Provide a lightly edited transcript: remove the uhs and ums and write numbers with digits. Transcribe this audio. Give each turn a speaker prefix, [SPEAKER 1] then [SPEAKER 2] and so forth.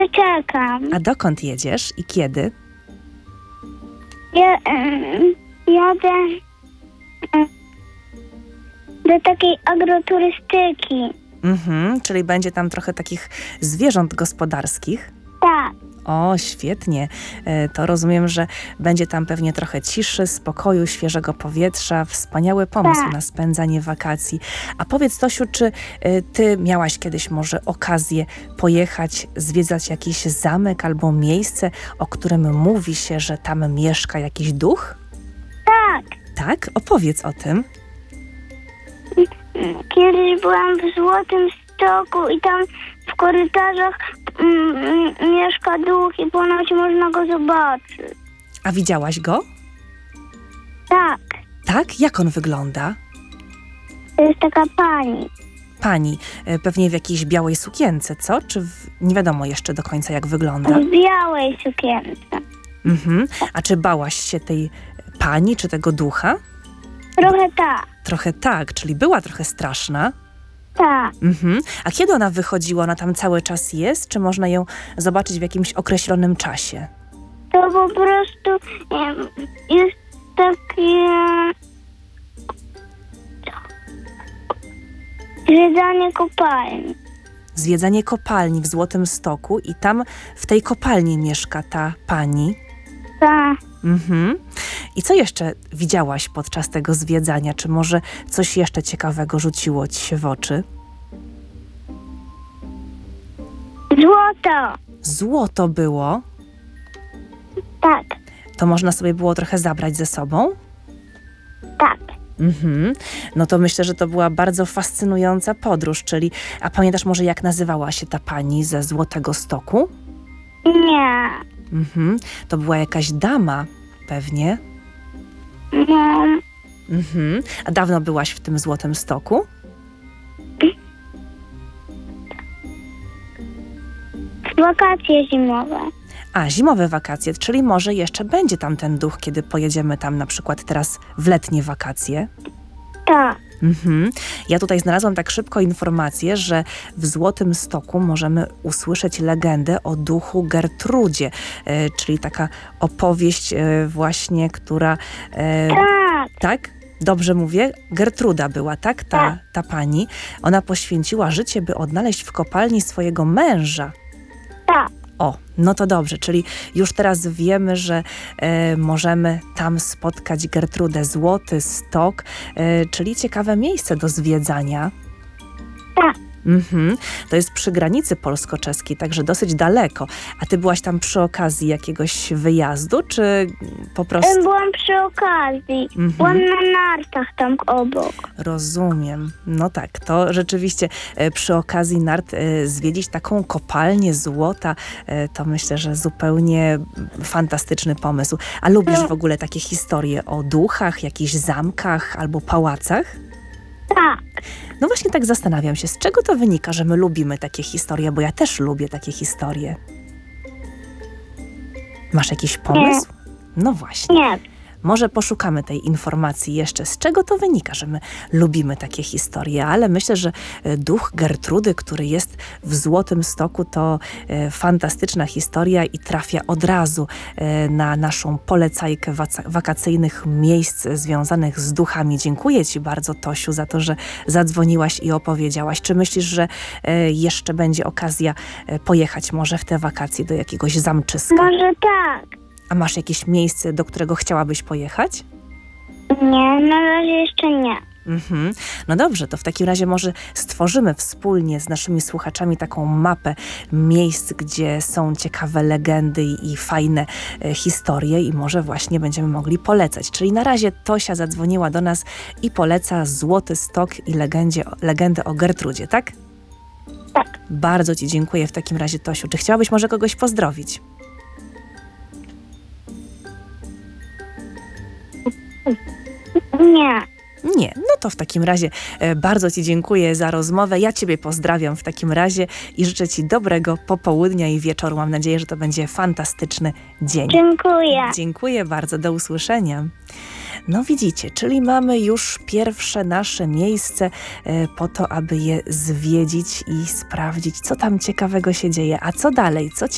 [SPEAKER 1] Czekam.
[SPEAKER 2] A dokąd jedziesz i kiedy?
[SPEAKER 1] Ja, jadę do takiej agroturystyki.
[SPEAKER 2] Czyli będzie tam trochę takich zwierząt gospodarskich.
[SPEAKER 1] Tak,
[SPEAKER 2] O, świetnie. To rozumiem, że będzie tam pewnie trochę ciszy, spokoju, świeżego powietrza. Wspaniały pomysł
[SPEAKER 1] Tak.
[SPEAKER 2] na spędzanie wakacji. A powiedz, Tosiu, czy ty miałaś kiedyś może okazję pojechać, zwiedzać jakiś zamek albo miejsce, o którym mówi się, że tam mieszka jakiś duch?
[SPEAKER 1] tak.
[SPEAKER 2] Tak? Opowiedz o tym.
[SPEAKER 1] Kiedyś byłam w Złotym Stoku i tam w korytarzach mieszka duch i ponoć można go zobaczyć.
[SPEAKER 2] A widziałaś go?
[SPEAKER 1] Tak,
[SPEAKER 2] Tak? Jak on wygląda?
[SPEAKER 1] to jest taka pani.
[SPEAKER 2] Pani, pewnie w jakiejś białej sukience, co? Czy nie wiadomo jeszcze do końca, jak wygląda?
[SPEAKER 1] W białej sukience.
[SPEAKER 2] A czy bałaś się tej pani, czy tego ducha?
[SPEAKER 1] Trochę tak,
[SPEAKER 2] Trochę tak, czyli była trochę straszna.
[SPEAKER 1] tak.
[SPEAKER 2] A kiedy ona wychodziła? Ona tam cały czas jest? Czy można ją zobaczyć w jakimś określonym czasie?
[SPEAKER 1] To po prostu jest takie zwiedzanie kopalni.
[SPEAKER 2] Zwiedzanie kopalni w Złotym Stoku i tam w tej kopalni mieszka ta pani.
[SPEAKER 1] Tak.
[SPEAKER 2] I co jeszcze widziałaś podczas tego zwiedzania? Czy może coś jeszcze ciekawego rzuciło ci się w oczy?
[SPEAKER 1] Złoto.
[SPEAKER 2] Złoto było.
[SPEAKER 1] Tak,
[SPEAKER 2] To można sobie było trochę zabrać ze sobą?
[SPEAKER 1] tak.
[SPEAKER 2] No to myślę, że to była bardzo fascynująca podróż, czyli... A pamiętasz może, jak nazywała się ta pani ze Złotego Stoku?
[SPEAKER 1] Nie.
[SPEAKER 2] To była jakaś dama, pewnie.
[SPEAKER 1] No,
[SPEAKER 2] A dawno byłaś w tym Złotym Stoku?
[SPEAKER 1] wakacje zimowe.
[SPEAKER 2] A, zimowe wakacje, czyli może jeszcze będzie tam ten duch, kiedy pojedziemy tam na przykład teraz w letnie wakacje.
[SPEAKER 1] Tak,
[SPEAKER 2] Ja tutaj znalazłam tak szybko informację, że w Złotym Stoku możemy usłyszeć legendę o duchu Gertrudzie, czyli taka opowieść właśnie, która...
[SPEAKER 1] tak,
[SPEAKER 2] Tak? Dobrze mówię? Gertruda była, tak? Ta pani. Ona poświęciła życie, by odnaleźć w kopalni swojego męża.
[SPEAKER 1] tak.
[SPEAKER 2] O, no to dobrze, czyli już teraz wiemy, że możemy tam spotkać Gertrudę. Złoty Stok, czyli ciekawe miejsce do zwiedzania.
[SPEAKER 1] Tak.
[SPEAKER 2] To jest przy granicy polsko-czeskiej, także dosyć daleko. A ty byłaś tam przy okazji jakiegoś wyjazdu, czy po prostu...
[SPEAKER 1] Byłam przy okazji. Byłam na nartach tam obok.
[SPEAKER 2] Rozumiem. No tak, to rzeczywiście przy okazji nart zwiedzić taką kopalnię złota, to myślę, że zupełnie fantastyczny pomysł. A lubisz w ogóle takie historie o duchach, jakichś zamkach albo pałacach?
[SPEAKER 1] Tak.
[SPEAKER 2] No właśnie tak zastanawiam się, z czego to wynika, że my lubimy takie historie, bo ja też lubię takie historie. Masz jakiś pomysł? No właśnie.
[SPEAKER 1] Nie.
[SPEAKER 2] Może poszukamy tej informacji jeszcze, z czego to wynika, że my lubimy takie historie, ale myślę, że duch Gertrudy, który jest w Złotym Stoku, to fantastyczna historia i trafia od razu na naszą polecajkę wakacyjnych miejsc związanych z duchami. Dziękuję ci bardzo, Tosiu, za to, że zadzwoniłaś i opowiedziałaś. Czy myślisz, że jeszcze będzie okazja pojechać może w te wakacje do jakiegoś zamczyska?
[SPEAKER 1] Może tak.
[SPEAKER 2] A masz jakieś miejsce, do którego chciałabyś pojechać?
[SPEAKER 1] Nie, na razie jeszcze nie.
[SPEAKER 2] No dobrze, to w takim razie może stworzymy wspólnie z naszymi słuchaczami taką mapę miejsc, gdzie są ciekawe legendy i fajne historie i może właśnie będziemy mogli polecać. Czyli na razie Tosia zadzwoniła do nas i poleca Złoty Stok i legendę o Gertrudzie, tak?
[SPEAKER 1] Tak.
[SPEAKER 2] Bardzo ci dziękuję w takim razie, Tosiu. Czy chciałabyś może kogoś pozdrowić?
[SPEAKER 1] Nie.
[SPEAKER 2] Nie, no to w takim razie bardzo ci dziękuję za rozmowę. Ja ciebie pozdrawiam w takim razie i życzę ci dobrego popołudnia i wieczoru. Mam nadzieję, że to będzie fantastyczny dzień.
[SPEAKER 1] Dziękuję.
[SPEAKER 2] Dziękuję bardzo, do usłyszenia. No widzicie, czyli mamy już pierwsze nasze miejsce po to, aby je zwiedzić i sprawdzić, co tam ciekawego się dzieje. A co dalej? Co